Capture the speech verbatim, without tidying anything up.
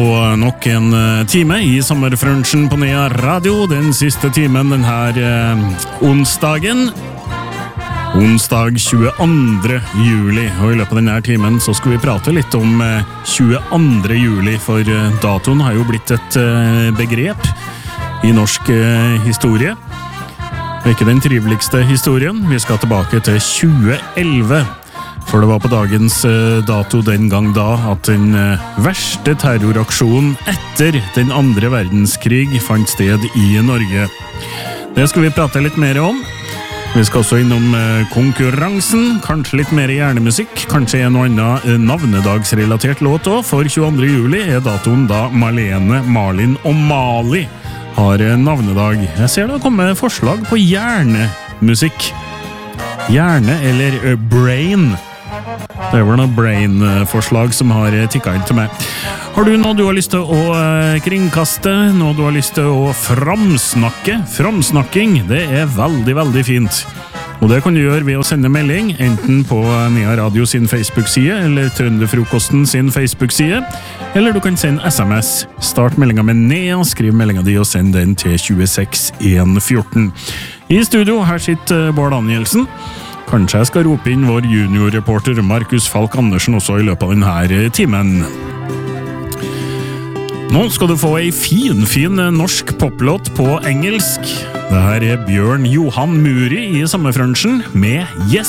Og nok en time i sommerfrunchen på Nea Radio, den siste timen den her eh, onsdagen. Onsdag tjueandre juli, og i løpet av denne timen så skal vi prate litt om eh, tjueandre juli, for eh, datoen har jo blitt et eh, begrep i norsk eh, historie. Det er ikke den triveligste historien, vi skal tilbake til tjueelleve. For det var på dagens dato den gang da at den verste terroraksjonen etter den andre verdenskrig fant sted i Norge. Det skal vi prate litt mer om. Vi skal også innom konkurransen, kanskje litt mer hjernemusikk, kanskje en og annen navnedagsrelatert låt også, for tjueandre juli er datoen da Marlene, Malin og Mali har navnedag. Jeg ser det har kommet forslag på hjernemusikk. Hjerne eller brain. Det er vel noen brain-forslag som har tikket inn til meg. Har du noe du har lyst til å kringkaste? Noe du har lyst til å framsnakke? Framsnakking, det er veldig, veldig fint. Og det kan du gjøre ved å sende melding, enten på Nea Radio sin Facebook-side, eller Trønderfrokosten sin Facebook-side, eller du kan sende sms. Start meldingen med Nea, skriv meldingen din og send den til tjueseks en fjorten. I studio, her sitter Bård Danielsen. Kanskje jeg skal rope inn vår juniorreporter Markus Falk Andersen også i løpet av denne timen. Nå skal du få en fin, fin norsk poplåt på engelsk. Det her er Bjørn Johan Muri i sommerfrunchen med Yes.